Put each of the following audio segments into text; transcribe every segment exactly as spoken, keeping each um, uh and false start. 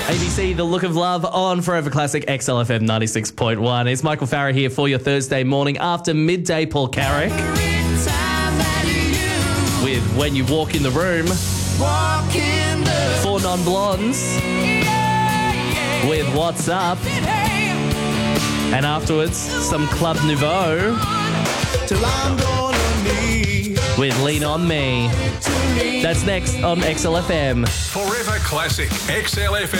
A B C, The Look of Love on Forever Classic X L F M ninety-six point one. It's Michael Farah here for your Thursday morning after midday Paul Carrick with When You Walk in the Room. Four Non-Blondes with What's Up. And afterwards, some Club Nouveau with Lean On Me. That's next on X L F M. Forever Classic X L F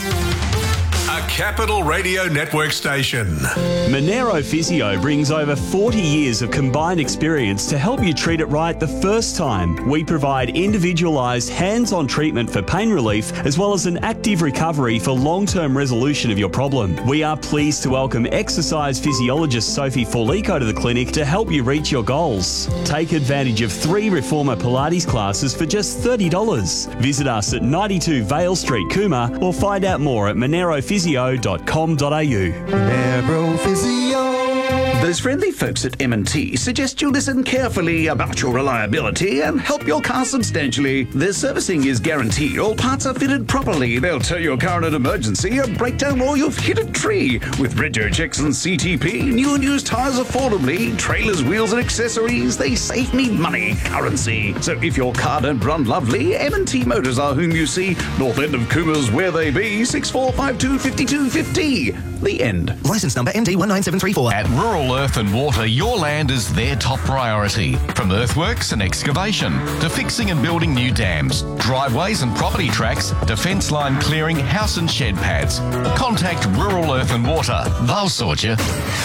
M, a Capital Radio Network station. Monero Physio brings over forty years of combined experience to help you treat it right the first time. We provide individualised hands-on treatment for pain relief as well as an active recovery for long-term resolution of your problem. We are pleased to welcome exercise physiologist Sophie Forlico to the clinic to help you reach your goals. Take advantage of three Reformer Pilates classes for just thirty dollars. Visit us at ninety-two Vale Street, Cooma, or find out more at monero physio dot com dot a u. Monero Physio. Those friendly folks at M and T suggest you listen carefully about your reliability and help your car substantially. Their servicing is guaranteed. All parts are fitted properly. They'll tow your car in an emergency, a breakdown, or you've hit a tree. With rego checks and C T P, new and used tyres affordably, trailers, wheels and accessories, they save me money, currency. So if your car don't run lovely, M and T Motors are whom you see. North end of Coomer's where they be, six four five two, five two five zero. The end. Licence number M D one nine seven three four. At Rural Earth and Water, your land is their top priority. From earthworks and excavation to fixing and building new dams, driveways and property tracks, defence line clearing, house and shed pads. Contact Rural Earth and Water. They'll sort you.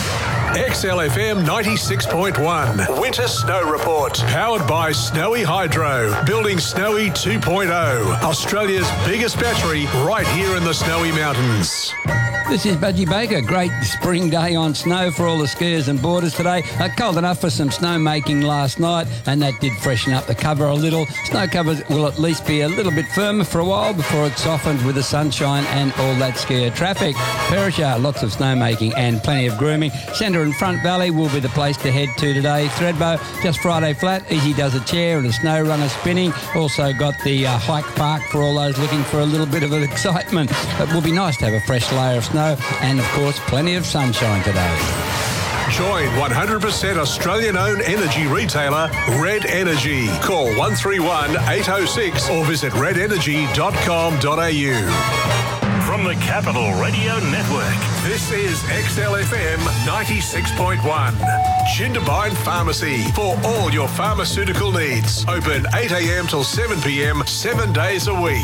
X L F M ninety-six point one. Winter Snow Report. Powered by Snowy Hydro. Building Snowy two point oh. Australia's biggest battery right here in the Snowy Mountains. This is Budgie Baker. Great spring day on snow for all the skiers and boarders today. Uh, cold enough for some snow making last night, and that did freshen up the cover a little. Snow cover will at least be a little bit firmer for a while before it softens with the sunshine and all that skier traffic. Perisher, lots of snow making and plenty of grooming. Centre and Front Valley will be the place to head to today. Thredbo, just Friday flat. Easy does a chair and a snow runner spinning. Also got the uh, hike park for all those looking for a little bit of an excitement. It will be nice to have a fresh layer of snow and, of course, plenty of sunshine today. Join one hundred percent Australian-owned energy retailer Red Energy. Call one three one, eight oh six or visit red energy dot com dot a u. From the Capital Radio Network, this is X L F M ninety-six point one. Jindabyne Pharmacy for all your pharmaceutical needs. Open eight a m till seven p m, seven days a week.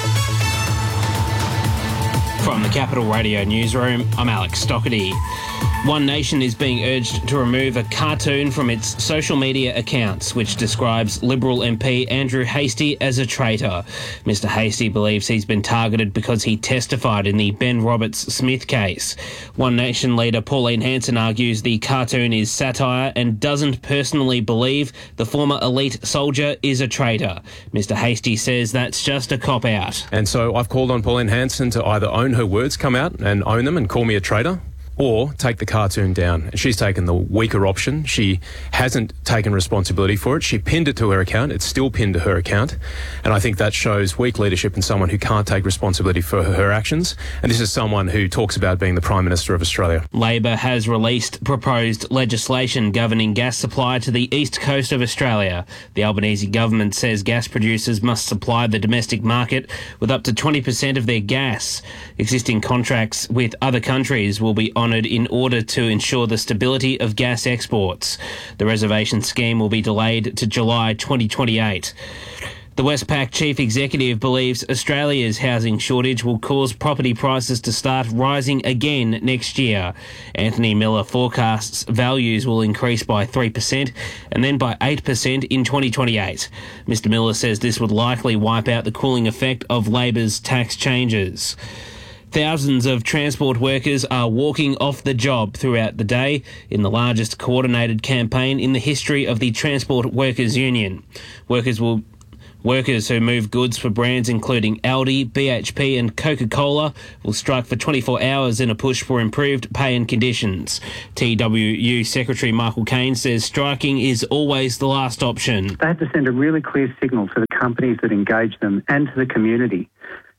From the Capital Radio Newsroom, I'm Alex Stockerty. One Nation is being urged to remove a cartoon from its social media accounts, which describes Liberal M P Andrew Hastie as a traitor. Mister Hastie believes he's been targeted because he testified in the Ben Roberts-Smith case. One Nation leader Pauline Hanson argues the cartoon is satire and doesn't personally believe the former elite soldier is a traitor. Mister Hastie says that's just a cop-out. And so I've called on Pauline Hanson to either own her words, come out and own them and call me a traitor, or take the cartoon down. And she's taken the weaker option. She hasn't taken responsibility for it. She pinned it to her account. It's still pinned to her account. And I think that shows weak leadership in someone who can't take responsibility for her, her actions. And this is someone who talks about being the Prime Minister of Australia. Labor has released proposed legislation governing gas supply to the east coast of Australia. The Albanese government says gas producers must supply the domestic market with up to twenty percent of their gas. Existing contracts with other countries will be honoured in order to ensure the stability of gas exports. The reservation scheme will be delayed to July twenty twenty-eight. The Westpac chief executive believes Australia's housing shortage will cause property prices to start rising again next year. Anthony Miller forecasts values will increase by three percent and then by eight percent in twenty twenty-eight. Mister Miller says this would likely wipe out the cooling effect of Labor's tax changes. Thousands of transport workers are walking off the job throughout the day in the largest coordinated campaign in the history of the Transport Workers Union. Workers will Workers who move goods for brands including Aldi, B H P and Coca-Cola will strike for twenty-four hours in a push for improved pay and conditions. T W U Secretary Michael Caine says striking is always the last option. They have to send a really clear signal to the companies that engage them and to the community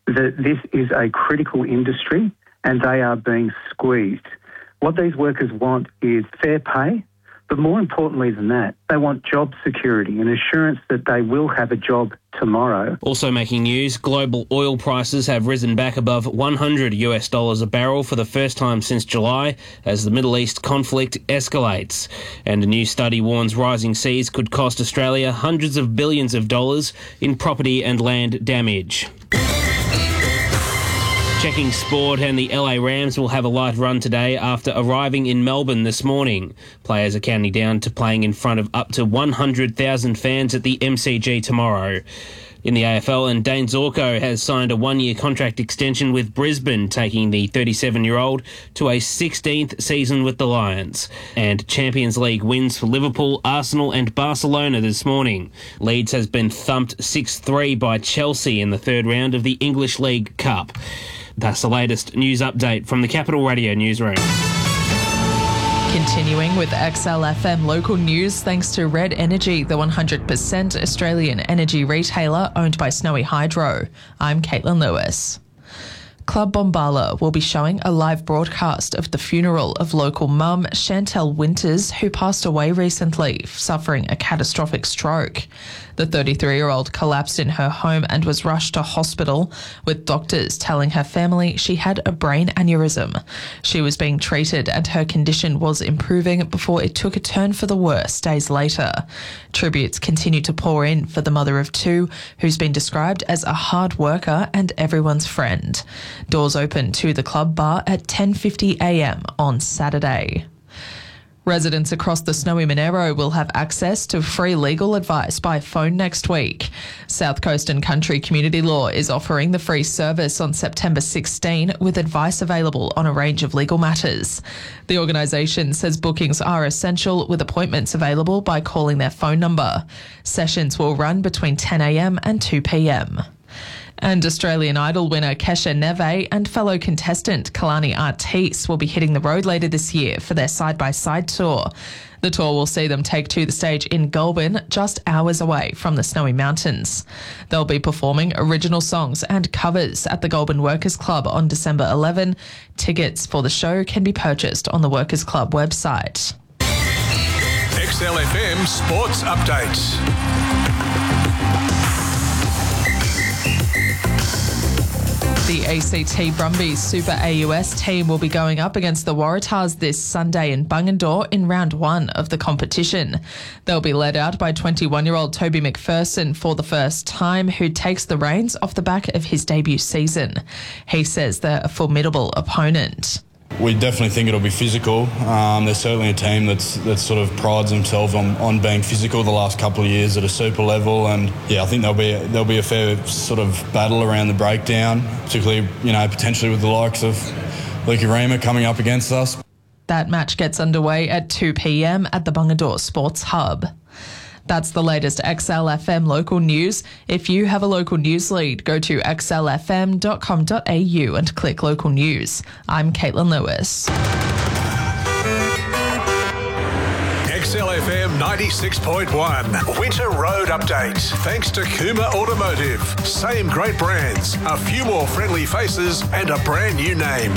that this is a critical industry and they are being squeezed. What these workers want is fair pay, but more importantly than that, they want job security and assurance that they will have a job tomorrow. Also making news, global oil prices have risen back above one hundred US dollars a barrel for the first time since July as the Middle East conflict escalates. And a new study warns rising seas could cost Australia hundreds of billions of dollars in property and land damage. Checking sport, and the L A Rams will have a light run today after arriving in Melbourne this morning. Players are counting down to playing in front of up to one hundred thousand fans at the M C G tomorrow. In the A F L, and Dane Zorko has signed a one-year contract extension with Brisbane, taking the thirty-seven-year-old to a sixteenth season with the Lions. And Champions League wins for Liverpool, Arsenal and Barcelona this morning. Leeds has been thumped six three by Chelsea in the third round of the English League Cup. That's the latest news update from the Capital Radio newsroom. Continuing with X L F M local news, thanks to Red Energy, the one hundred percent Australian energy retailer owned by Snowy Hydro. I'm Caitlin Lewis. Club Bombala will be showing a live broadcast of the funeral of local mum Chantel Winters, who passed away recently, suffering a catastrophic stroke. The thirty-three-year-old collapsed in her home and was rushed to hospital, with doctors telling her family she had a brain aneurysm. She was being treated and her condition was improving before it took a turn for the worse days later. Tributes continue to pour in for the mother of two, who's been described as a hard worker and everyone's friend. Doors open to the club bar at ten fifty a m on Saturday. Residents across the Snowy Monero will have access to free legal advice by phone next week. South Coast and Country Community Law is offering the free service on September sixteenth with advice available on a range of legal matters. The organisation says bookings are essential, with appointments available by calling their phone number. Sessions will run between ten a m and two p m. And Australian Idol winner Kesha Neve and fellow contestant Kalani Artis will be hitting the road later this year for their side-by-side tour. The tour will see them take to the stage in Goulburn, just hours away from the Snowy Mountains. They'll be performing original songs and covers at the Goulburn Workers Club on December eleventh. Tickets for the show can be purchased on the Workers Club website. X L F M Sports Update. The A C T Brumbies Super A U S team will be going up against the Waratahs this Sunday in Bungendore in round one of the competition. They'll be led out by twenty-one-year-old Toby McPherson for the first time, who takes the reins off the back of his debut season. He says they're a formidable opponent. We definitely think it'll be physical. Um, they're certainly a team that's that's sort of prides themselves on, on being physical the last couple of years at a super level, and yeah, I think there'll be a, there'll be a fair sort of battle around the breakdown, particularly you know potentially with the likes of Luki Rima coming up against us. That match gets underway at two p m at the Bungendore Sports Hub. That's the latest X L F M local news. If you have a local news lead, go to x l f m dot com dot a u and click local news. I'm Caitlin Lewis. X L F M ninety-six point one Winter Road Update. Thanks to Kuma Automotive. Same great brands, a few more friendly faces and a brand new name.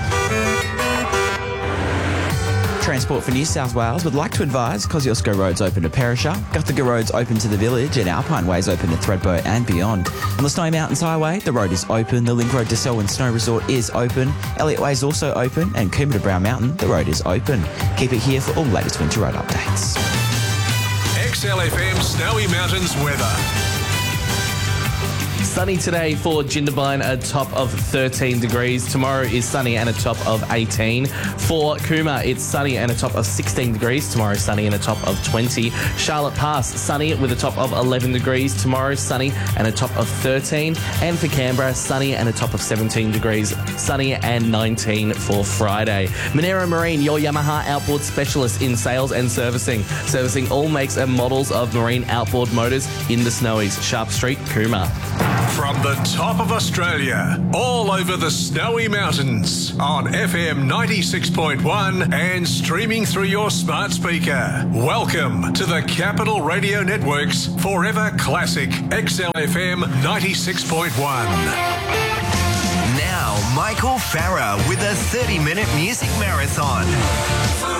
Transport for New South Wales would like to advise Kosciuszko Road's open to Perisher, Guthaga Road's open to the village, and Alpine Way's open to Thredbo and beyond. On the Snowy Mountains Highway, the road is open, the Link Road to Selwyn Snow Resort is open, Elliott Way is also open, and Coombe to Brown Mountain, the road is open. Keep it here for all the latest winter road updates. X L F M Snowy Mountains weather. Sunny today for Jindabyne, a top of thirteen degrees. Tomorrow is sunny and a top of eighteen. For Cooma, it's sunny and a top of sixteen degrees. Tomorrow, sunny and a top of twenty. Charlotte Pass, sunny with a top of eleven degrees. Tomorrow, sunny and a top of thirteen. And for Canberra, sunny and a top of seventeen degrees. Sunny and nineteen for Friday. Monero Marine, your Yamaha outboard specialist in sales and servicing. Servicing all makes and models of marine outboard motors in the Snowies. Sharp Street, Cooma. From the top of Australia, all over the Snowy Mountains, on F M ninety-six point one and streaming through your smart speaker. Welcome to the Capital Radio Network's Forever Classic X L F M ninety-six point one. Michael Farah with a thirty-minute music marathon.